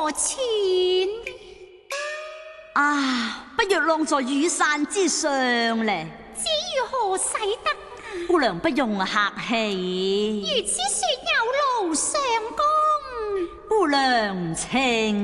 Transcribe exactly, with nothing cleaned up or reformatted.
何錢？ 啊，不若晾在雨傘之上咧。 至於何使得？ 姑娘不用客氣。 如此說有勞相公。 姑娘請。